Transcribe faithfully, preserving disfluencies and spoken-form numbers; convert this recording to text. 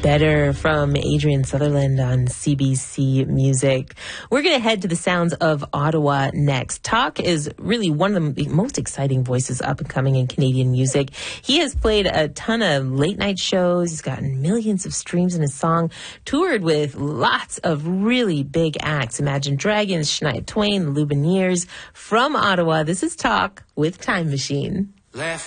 Better from Adrian Sutherland on C B C Music. We're going to head to the sounds of Ottawa next. Talk is really one of the most exciting voices up and coming in Canadian music. He has played a ton of late night shows. He's gotten millions of streams in his song, toured with lots of really big acts. Imagine Dragons, Shania Twain, the Lumineers. From Ottawa, this is Talk with Time Machine. Left